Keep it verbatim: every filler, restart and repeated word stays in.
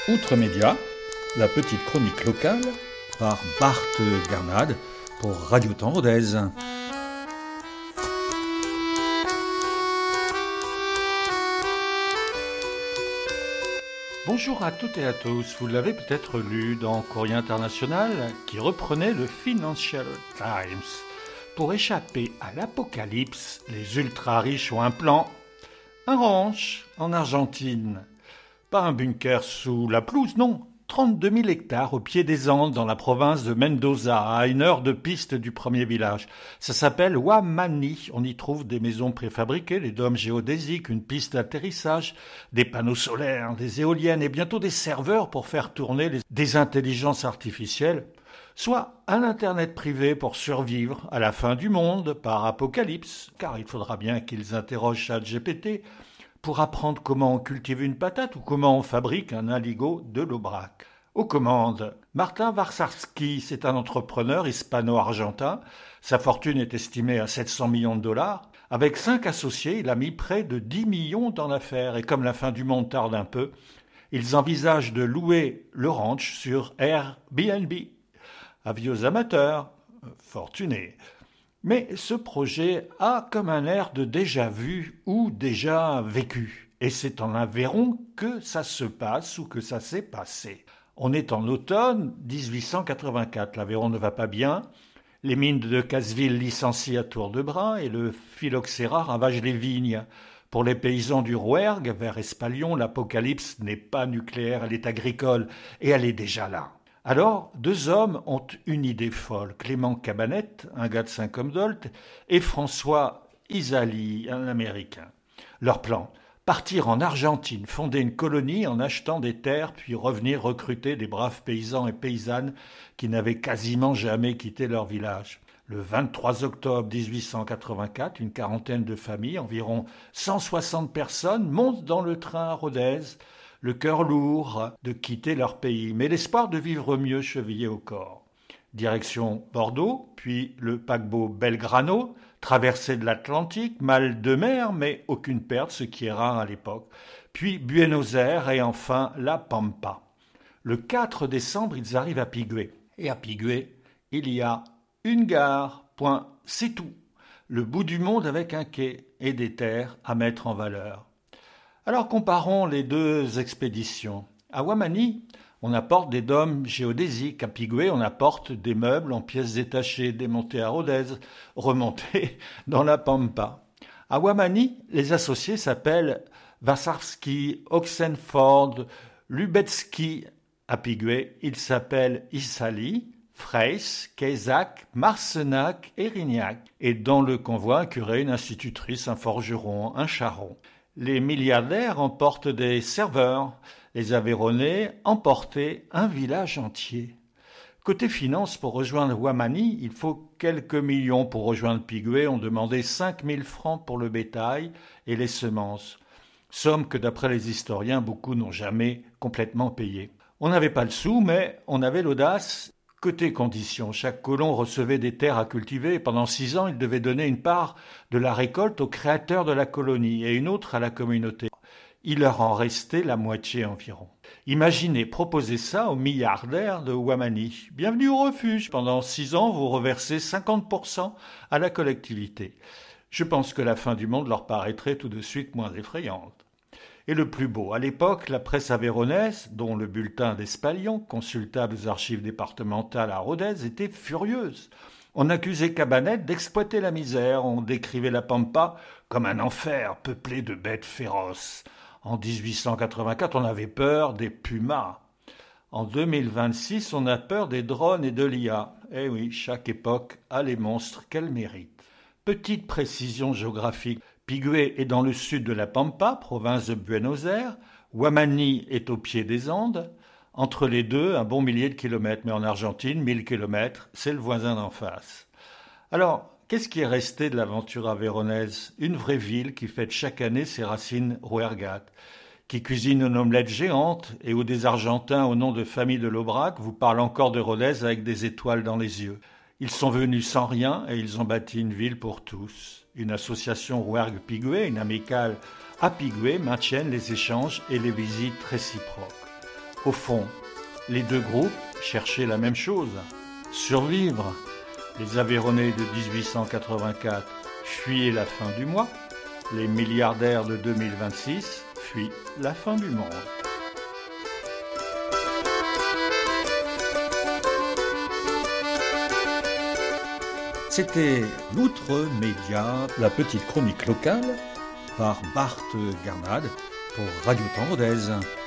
Outre-Média, la petite chronique locale par Bart Gernad pour Radio Temps Rodez. Bonjour à toutes et à tous, vous l'avez peut-être lu dans Courrier International qui reprenait le Financial Times. Pour échapper à l'apocalypse, les ultra-riches ont un plan. Un ranch en Argentine. Pas un bunker sous la pelouse, non. trente-deux mille hectares au pied des Andes dans la province de Mendoza, à une heure de piste du premier village. Ça s'appelle Huamani. On y trouve des maisons préfabriquées, des dômes géodésiques, une piste d'atterrissage, des panneaux solaires, des éoliennes et bientôt des serveurs pour faire tourner les... des intelligences artificielles. Soit un Internet privé pour survivre à la fin du monde par apocalypse, car il faudra bien qu'ils interrogent ChatGPT pour apprendre comment on cultive une patate ou comment on fabrique un aligot de l'Aubrac. Aux commandes, Martin Varsarski, c'est un entrepreneur hispano-argentin. Sa fortune est estimée à sept cents millions de dollars. Avec cinq associés, il a mis près de dix millions dans l'affaire. Et comme la fin du monde tarde un peu, ils envisagent de louer le ranch sur Airbnb. Avis aux amateurs, fortunés. Mais ce projet a comme un air de déjà vu ou déjà vécu. Et c'est en Aveyron que ça se passe ou que ça s'est passé. On est en automne dix-huit cent quatre-vingt-quatre. L'Aveyron ne va pas bien. Les mines de Casseville licencient à tour de bras et le phylloxéra ravage les vignes. Pour les paysans du Rouergue, vers Espalion, l'apocalypse n'est pas nucléaire, elle est agricole et elle est déjà là. Alors, deux hommes ont une idée folle. Clément Cabanette, un gars de Saint-Comdolthe, et François Isali, un Américain. Leur plan, partir en Argentine, fonder une colonie en achetant des terres, puis revenir recruter des braves paysans et paysannes qui n'avaient quasiment jamais quitté leur village. Le vingt-trois octobre dix-huit cent quatre-vingt-quatre, une quarantaine de familles, environ cent soixante personnes, montent dans le train à Rodez, le cœur lourd de quitter leur pays, mais l'espoir de vivre mieux chevillé au corps. Direction Bordeaux, puis le paquebot Belgrano, traversée de l'Atlantique, mal de mer, mais aucune perte, ce qui est rare à l'époque, puis Buenos Aires et enfin La Pampa. Le quatre décembre, ils arrivent à Pigüé. Et à Pigüé, il y a une gare, point, c'est tout. Le bout du monde avec un quai et des terres à mettre en valeur. Alors comparons les deux expéditions. À Huamani, on apporte des dômes géodésiques. À Pigüé, on apporte des meubles en pièces détachées, démontés à Rodez, remontés dans la Pampa. À Huamani, les associés s'appellent Varsarski, Oxenford, Lubetsky. À Pigüé, ils s'appellent Isali, Freys, Kaysak, Marcenac et Rignac. Et dans le convoi, un curé, une institutrice, un forgeron, un charron. Les milliardaires emportent des serveurs, les Aveyronnais emportaient un village entier. Côté finance, pour rejoindre Huamani, il faut quelques millions. Pour rejoindre Pigüé, on demandait cinq mille francs pour le bétail et les semences. Somme que d'après les historiens, beaucoup n'ont jamais complètement payé. On n'avait pas le sou, mais on avait l'audace. Côté conditions, chaque colon recevait des terres à cultiver et pendant six ans, il devait donner une part de la récolte au créateur de la colonie et une autre à la communauté. Il leur en restait la moitié environ. Imaginez proposer ça aux milliardaires de Huamani. Bienvenue au refuge. Pendant six ans, vous reversez cinquante pour cent à la collectivité. Je pense que la fin du monde leur paraîtrait tout de suite moins effrayante. Et le plus beau, à l'époque, la presse aveyronnaise, dont le bulletin d'Espalion, consultable aux archives départementales à Rodez, était furieuse. On accusait Cabanette d'exploiter la misère, on décrivait la Pampa comme un enfer peuplé de bêtes féroces. En dix-huit cent quatre-vingt-quatre, on avait peur des pumas. En deux mille vingt-six, on a peur des drones et de l'I A. Eh oui, chaque époque a les monstres qu'elle mérite. Petite précision géographique. Pigüé est dans le sud de la Pampa, province de Buenos Aires. Huamani est au pied des Andes. Entre les deux, un bon millier de kilomètres. Mais en Argentine, mille kilomètres, c'est le voisin d'en face. Alors, qu'est-ce qui est resté de l'aventure aveyronnaise ? Une vraie ville qui fête chaque année ses racines rouergates, qui cuisine une omelette géante et où des Argentins au nom de famille de l'Aubrac vous parlent encore de Rodez avec des étoiles dans les yeux. Ils sont venus sans rien et ils ont bâti une ville pour tous. Une association Rouergue-Pigüé, une amicale à Pigüé maintiennent les échanges et les visites réciproques. Au fond, les deux groupes cherchaient la même chose, survivre. Les Aveyronnais de dix-huit cent quatre-vingt-quatre fuyaient la fin du mois, les milliardaires de deux mille vingt-six fuient la fin du monde. C'était l'Outre-Média, la petite chronique locale, par Bart Gernad pour Radio Temps Rodez.